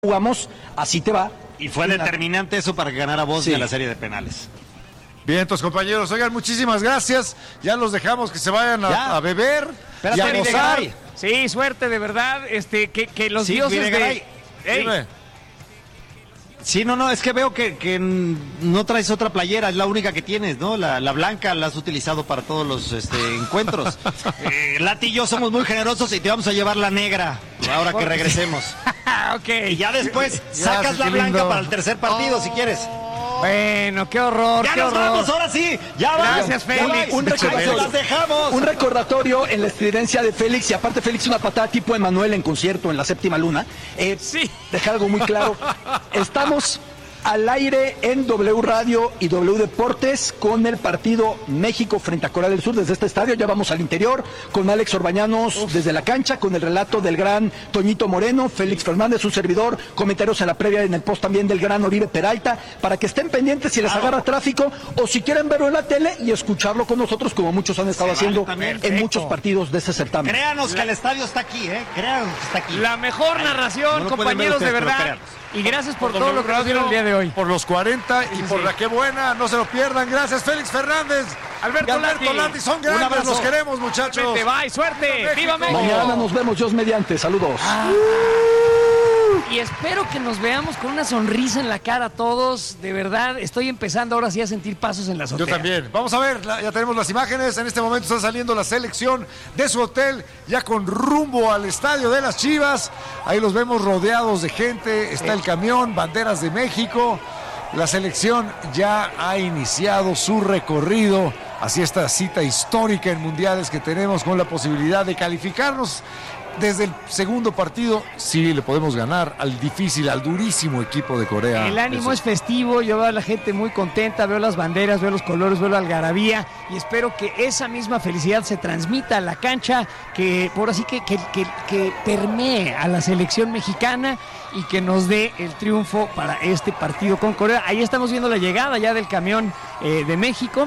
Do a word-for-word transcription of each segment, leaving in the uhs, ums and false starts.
jugamos, así te va. Y fue determinante eso para que ganara Bosnia sí. la serie de penales. Bien, entonces, compañeros, oigan, muchísimas gracias. Ya los dejamos que se vayan a, a beber Espérate, y a gozar. Sí, suerte, de verdad, este, que, que los sí, dioses de... Dime. Sí, no, no, es que veo que, que no traes otra playera, es la única que tienes, ¿no? La, la blanca la has utilizado para todos los este, encuentros. eh, Lati y yo somos muy generosos y te vamos a llevar la negra ahora que regresemos. Ok. Y ya después sacas Gracias, la blanca lindo. para el tercer partido, oh. si quieres. Bueno, qué horror, ya qué nos horror. vamos, ahora sí. Ya Gracias, va, Félix. Ya un, recordatorio, las dejamos. un recordatorio en la estridencia de Félix, y aparte Félix una patada tipo Emanuel en concierto en la séptima luna. Eh, sí. Dejar algo muy claro. Estamos al aire en W Radio y W Deportes con el partido México frente a Corea del Sur desde este estadio. Ya vamos al interior con Alex Orbañanos Uf. desde la cancha, con el relato del gran Toñito Moreno, Félix Fernández, su servidor, comentarios en la previa, en el post también del gran Oribe Peralta, para que estén pendientes si les claro. agarra tráfico o si quieren verlo en la tele y escucharlo con nosotros, como muchos han estado Se haciendo vale, en perfecto. muchos partidos de este certamen. Créanos que el estadio está aquí, ¿eh? Créanos que está aquí. La mejor Ay, narración, no lo compañeros, ustedes, de verdad. Y gracias por, por todo lo que nos dieron el día de hoy. Por los cuarenta y sí, por sí. la que buena, no se lo pierdan. Gracias, Félix Fernández, Alberto, Alberto Lati. Lati, son grandes, los queremos, muchachos. Vete, bye, suerte, viva México. Mañana nos vemos, Dios mediante, saludos. Ah. Y espero que nos veamos con una sonrisa en la cara todos. De verdad, estoy empezando ahora sí a sentir pasos en la azotea. Yo también. Vamos a ver, la, ya tenemos las imágenes. En este momento está saliendo la selección de su hotel, ya con rumbo al estadio de las Chivas. Ahí los vemos rodeados de gente. Está el camión, banderas de México. La selección ya ha iniciado su recorrido hacia esta cita histórica en mundiales que tenemos, con la posibilidad de calificarnos. Desde el segundo partido, sí le podemos ganar al difícil, al durísimo equipo de Corea. El ánimo Eso. es festivo, yo veo a la gente muy contenta, veo las banderas, veo los colores, veo la algarabía, y espero que esa misma felicidad se transmita a la cancha, que por así que, que, que, que permee a la selección mexicana y que nos dé el triunfo para este partido con Corea. Ahí estamos viendo la llegada ya del camión eh, de México.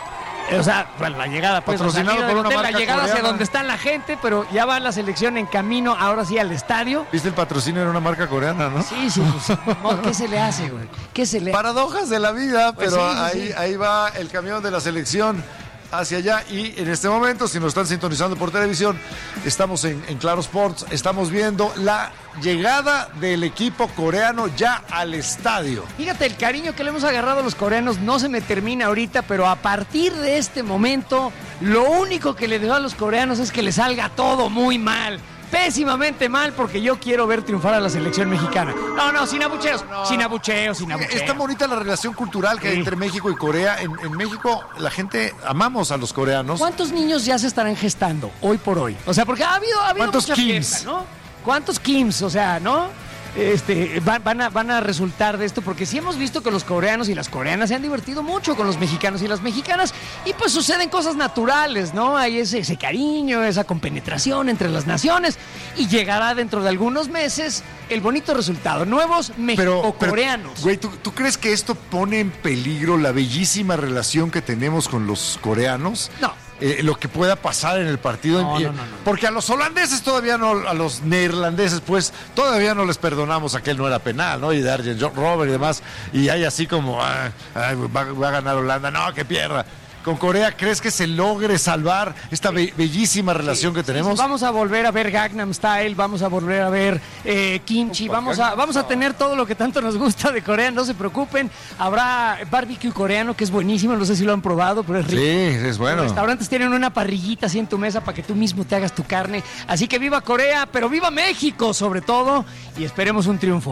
O sea, bueno, la llegada, pues, la, salida del hotel, la llegada hacia donde está la gente, pero ya va la selección en camino, ahora sí, al estadio. ¿Viste el patrocinio? Era una marca coreana, ¿no? Sí, sí, pues, no, ¿qué se le hace, güey? ¿Qué se le Paradojas de la vida, pues pero sí, ahí, sí. ahí va el camión de la selección hacia allá, y en este momento, si nos están sintonizando por televisión, estamos en, en Claro Sports, estamos viendo la llegada del equipo coreano ya al estadio. Fíjate, el cariño que le hemos agarrado a los coreanos no se me termina ahorita, pero a partir de este momento, lo único que le deseo a los coreanos es que les salga todo muy mal. Pésimamente mal, porque yo quiero ver triunfar a la selección mexicana. No, no, sin abucheos, no, sin abucheos, sin abucheos. Es tan bonita la relación cultural que hay sí. entre México y Corea. En, en México, la gente amamos a los coreanos. ¿Cuántos niños ya se estarán gestando hoy por hoy? O sea, porque ha habido, ha habido ¿Cuántos mucha Kims? fiesta, ¿no? ¿Cuántos Kims? O sea, ¿no? Este, van, van, a, van a resultar de esto, porque sí hemos visto que los coreanos y las coreanas se han divertido mucho con los mexicanos y las mexicanas, y pues suceden cosas naturales, ¿no? Hay ese, ese cariño, esa compenetración entre las naciones, y llegará dentro de algunos meses el bonito resultado. Nuevos mexico-coreanos. Güey, ¿tú, ¿tú crees que esto pone en peligro la bellísima relación que tenemos con los coreanos? No. Eh, lo que pueda pasar en el partido. No, en, no, no, no. Porque a los holandeses todavía no, a los neerlandeses, pues, todavía no les perdonamos a que él no era penal, ¿no? Y de Arjen Robben y demás. Y hay así como, ah, ay, va, va a ganar Holanda, no, que pierda. Con Corea, ¿crees que se logre salvar esta be- bellísima relación sí, que tenemos? Sí, sí. Vamos a volver a ver Gangnam Style, vamos a volver a ver eh, kimchi, vamos a, vamos a tener todo lo que tanto nos gusta de Corea, no se preocupen. Habrá barbecue coreano, que es buenísimo, no sé si lo han probado, pero es rico. Sí, es bueno. Los restaurantes tienen una parrillita así en tu mesa para que tú mismo te hagas tu carne. Así que viva Corea, pero viva México sobre todo, y esperemos un triunfo.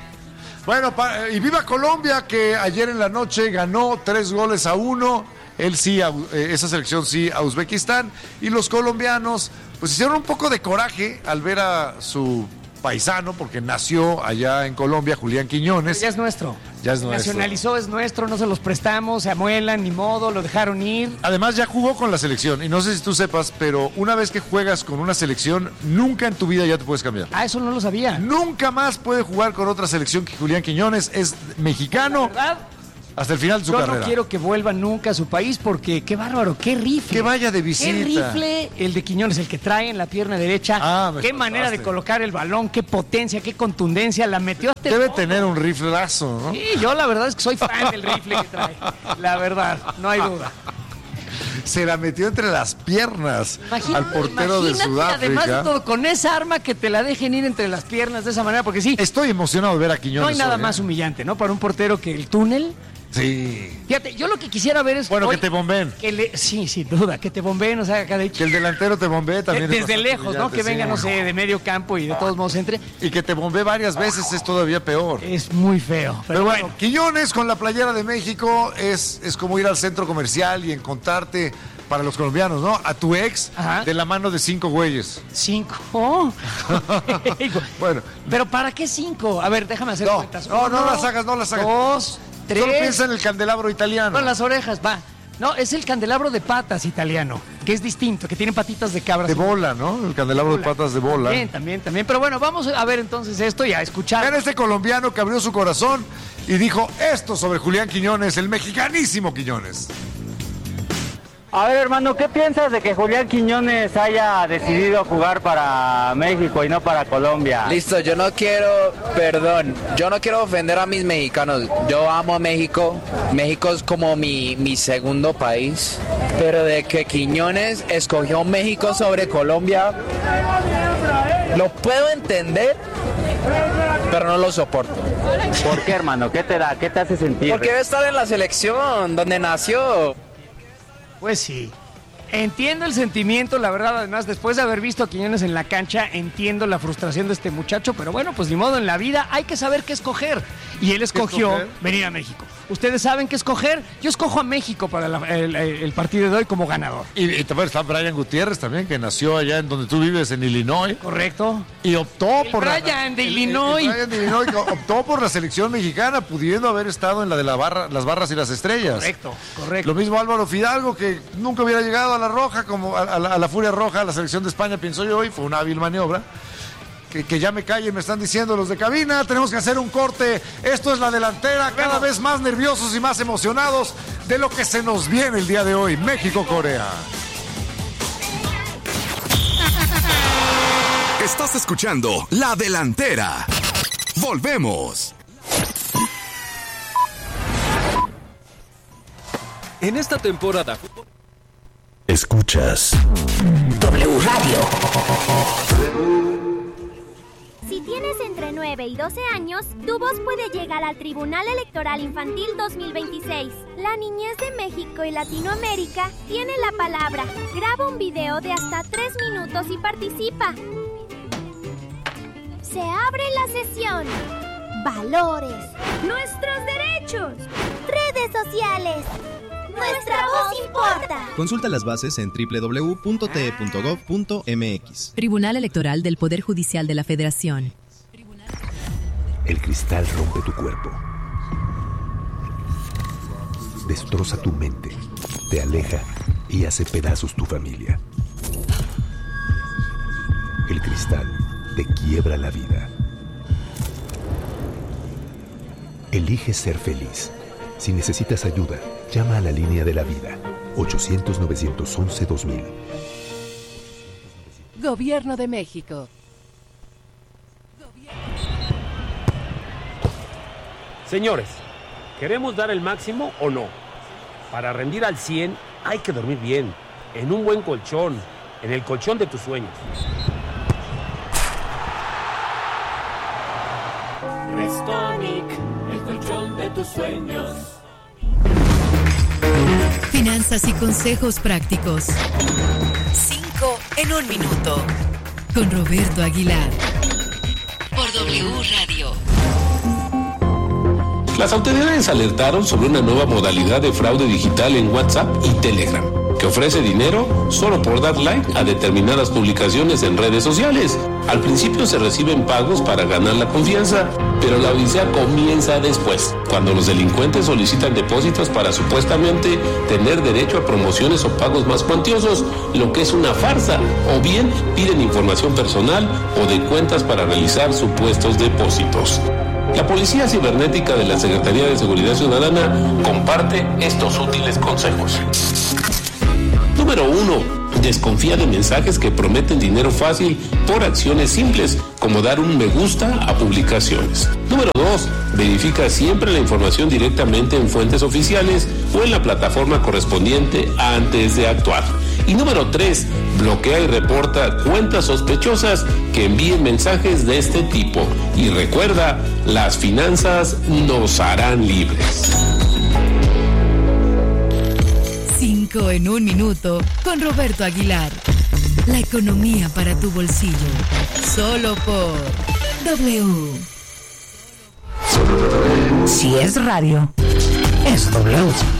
Bueno, pa- y viva Colombia, que ayer en la noche ganó tres goles a uno. Él sí, a- eh, esa selección sí a Uzbekistán. Y los colombianos, pues hicieron un poco de coraje al ver a su paisano, porque nació allá en Colombia, Julián Quiñones. Ya es nuestro. Ya es nuestro. Nacionalizó, es nuestro, no se los prestamos, se amuelan, ni modo, lo dejaron ir. Además ya jugó con la selección, y no sé si tú sepas, pero una vez que juegas con una selección, nunca en tu vida ya te puedes cambiar. Ah, eso no lo sabía. Nunca más puede jugar con otra selección que Julián Quiñones. Es mexicano. ¿Verdad? Hasta el final de su Yo carrera. no quiero que vuelva nunca a su país porque qué bárbaro, qué rifle. Que vaya de visita. Qué rifle el de Quiñones, el que trae en la pierna derecha. Ah, me qué espantaste. manera de colocar el balón, qué potencia, qué contundencia. La metió hasta el Debe fondo. tener un riflazo, ¿no? Sí, yo la verdad es que soy fan del rifle que trae. La verdad, no hay duda. Se la metió entre las piernas Imagínate, al portero de imagínate, Sudáfrica. además de todo, con esa arma que te la dejen ir entre las piernas de esa manera, porque sí, Estoy emocionado de ver a Quiñones. no hay nada hoy, ¿eh? más humillante, ¿no? Para un portero que el túnel. Sí. Fíjate, yo lo que quisiera ver es. Bueno, hoy que te bombeen. Que le, sí, sin duda, que te bombeen, o sea, acá de Que el delantero te bombee también. de- es desde bastante lejos, ¿no? humillante, Que venga, sí. no sé, de medio campo y de todos modos entre. Y que te bombee varias veces es todavía peor. Es muy feo. Pero, Pero bueno, bueno, Quiñones con la playera de México es, es como ir al centro comercial y encontrarte, para los colombianos, ¿no? A tu ex Ajá. de la mano de cinco güeyes. cinco. Oh. Bueno. Pero ¿para qué cinco? A ver, déjame hacer No, cuentas. no, no Uno, las hagas, no las hagas. Dos, tres. Solo piensa en el candelabro italiano. Con las orejas, va. No, es el candelabro de patas italiano, que es distinto, que tiene patitas de cabra. De así. bola, ¿no? El candelabro de patas de bola. También, también, también. Pero bueno, vamos a ver entonces esto y a escuchar. Vean este colombiano que abrió su corazón y dijo esto sobre Julián Quiñones, el mexicanísimo Quiñones. A ver, hermano, ¿qué piensas de que Julián Quiñones haya decidido jugar para México y no para Colombia? Listo, yo no quiero, perdón, yo no quiero ofender a mis mexicanos. Yo amo a México. México es como mi, mi segundo país. Pero de que Quiñones escogió México sobre Colombia, lo puedo entender, pero no lo soporto. ¿Por qué, hermano? ¿Qué te da? ¿Qué te hace sentir? Porque debe estar en la selección, donde nació. Pues sí. Entiendo el sentimiento, la verdad, además, después de haber visto a Quiñones en la cancha, entiendo la frustración de este muchacho, pero bueno, pues ni modo, en la vida hay que saber qué escoger. Y él escogió escoger? venir a México. ¿Ustedes saben qué escoger? Yo escojo a México para la- el, el partido de hoy como ganador. Y, y también está Brian Gutiérrez también, que nació allá en donde tú vives, en Illinois. ¿Correcto? Y optó El por Brian de el- el- Illinois. el Brian de Illinois que optó por la selección mexicana, pudiendo haber estado en la de la barra, las barras y las estrellas. Correcto, correcto. Lo mismo Álvaro Fidalgo, que nunca hubiera llegado a la roja, como a, a la, a la Furia Roja, a la selección de España, pienso yo, y fue una hábil maniobra. Que, que ya me callen, me están diciendo los de cabina, tenemos que hacer un corte. Esto es la delantera, cada vez más nerviosos y más emocionados de lo que se nos viene el día de hoy, México-Corea. Estás escuchando La Delantera. Volvemos. En esta temporada. Escuchas W Radio. Si tienes entre nueve y doce años, tu voz puede llegar al Tribunal Electoral Infantil dos mil veintiséis. La niñez de México y Latinoamérica tiene la palabra. Graba un video de hasta tres minutos y participa. Se abre la sesión. Valores. Nuestros derechos. Redes sociales. Nuestra voz importa. Consulta las bases en doble u doble u doble u punto t e punto gov punto m x. Tribunal Electoral del Poder Judicial de la Federación. El cristal rompe tu cuerpo. Destroza tu mente. Te aleja y hace pedazos tu familia. El cristal te quiebra la vida. Elige ser feliz. Si necesitas ayuda, llama a la línea de la vida. ochocientos, novecientos once, dos mil. Gobierno de México. Señores, ¿queremos dar el máximo o no? Para rendir al cien hay que dormir bien, en un buen colchón, en el colchón de tus sueños. Restonic, el colchón de tus sueños. Finanzas y consejos prácticos. Cinco en un minuto. Con Roberto Aguilar. Por W Radio. Las autoridades alertaron sobre una nueva modalidad de fraude digital en WhatsApp y Telegram, que ofrece dinero solo por dar like a determinadas publicaciones en redes sociales. Al principio se reciben pagos para ganar la confianza, pero la odisea comienza después, cuando los delincuentes solicitan depósitos para supuestamente tener derecho a promociones o pagos más cuantiosos, lo que es una farsa, o bien piden información personal o de cuentas para realizar supuestos depósitos. La Policía Cibernética de la Secretaría de Seguridad Ciudadana comparte estos útiles consejos. Número uno. Desconfía de mensajes que prometen dinero fácil por acciones simples, como dar un me gusta a publicaciones. Número dos. Verifica siempre la información directamente en fuentes oficiales o en la plataforma correspondiente antes de actuar. Y número tres. Bloquea y reporta cuentas sospechosas que envíen mensajes de este tipo. Y recuerda, las finanzas nos harán libres. Cinco en un minuto con Roberto Aguilar. La economía para tu bolsillo. Solo por W. Si es radio, es W.